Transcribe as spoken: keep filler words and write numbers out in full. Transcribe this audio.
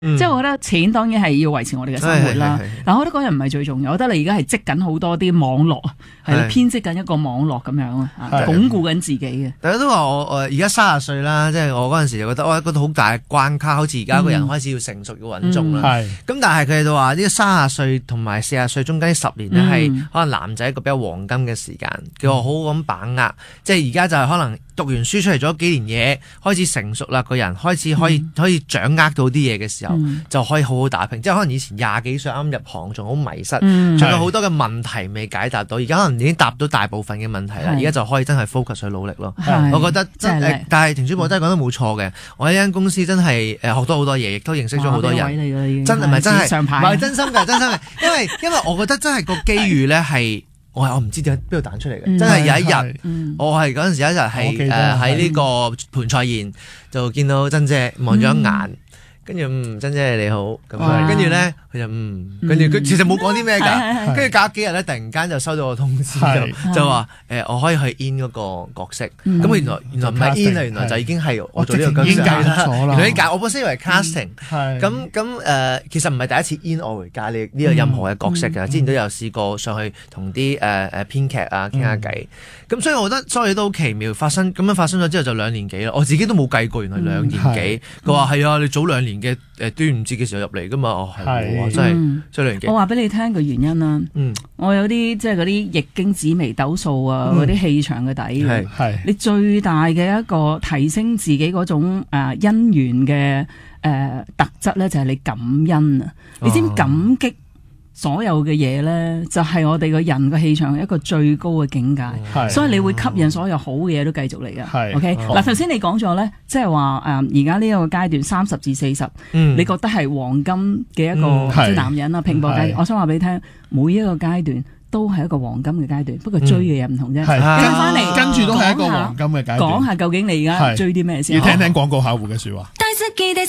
嗯、 即係我覺得錢當然係要維持我哋嘅生活啦。但我覺得嗰樣唔係最重要，我覺得你而家係積緊好多啲網絡，係編織緊一個網絡咁樣啊，鞏固緊自己嘅。 大家都話我而家三十歲啦，即係我嗰陣時就覺得我一個好大嘅關卡，好似而家個人開始要成熟要穩重啦。咁、嗯、但係佢哋就話呢個三十歲同埋四十歲中間十年呢，係、嗯、可能男仔一個比較黃金嘅時間，叫我好好咁把握。即係而家就係可能讀完書出嚟咗幾年嘢，開始成熟啦，個人開始可以、嗯、可以掌握到啲嘢嘅時候，嗯、就可以好好打拼。即係可能以前廿幾歲啱入行仲好迷失，仲、嗯、有好多嘅問題未解答到，而家可能已經答到大部分嘅問題啦。而家就可以真係 focus 去努力咯。我覺得真係，但係田主播真係講得冇錯嘅。我喺間公司真係誒學到好多嘢，亦都認識咗好多人。真係唔係真係，唔係真心嘅，真心嘅。因為因為我覺得真係個機遇咧係。我我唔知點邊度彈出嚟嘅、嗯，真係有一日，嗯、我係嗰陣時有一日係誒喺呢個盤菜宴就見到珍姐望咗一眼，跟住嗯珍姐你好咁樣，跟住咧佢就嗯，跟住佢其實冇講啲咩㗎，跟住隔幾日咧突然間就收到個通知就就話誒、呃、我可以去 in 嗰個角色，咁、嗯、原來原來唔係 in 啊，原來就已經係我做呢個角色啦，原來已經我本身以為 casting，咁咁誒其實唔係第一次 in 我回家呢呢個任何嘅角色㗎、嗯，之前都有試過上去同啲誒誒編劇啊傾下偈，咁、嗯、所以我覺得所以都好奇妙，發生咁樣發生咗之後就兩年幾啦，我自己都冇計過原來兩年幾，佢話係啊你早兩年嘅誒端午節嘅時候入嚟㗎嘛，哦係。真係、嗯，我話俾你聽個原因啦。嗯，我有啲即係嗰啲易經紫微斗數啊，嗰啲氣場嘅底嘅。係，你最大嘅一個提升自己嗰種誒姻緣嘅誒特質咧，就係你感恩啊！你知唔知感激所有嘅嘢咧，就係我哋個人嘅氣場一個最高嘅境界。係，所以你會吸引所有好嘅嘢都繼續嚟㗎。係 ，OK。嗱，頭先你講咗咧，即係話誒而家呢一個階段三十至四十，你覺得係黃金嘅一個、嗯、即係男人啦，拼搏階段。我想話俾你聽，每一個階段都係一個黃金嘅階段，不過追嘅嘢唔同啫。係、嗯，跟翻嚟，跟住都係一個黃金嘅階段。講下究竟你而家追啲咩先？要聽聽廣告客戶嘅說話。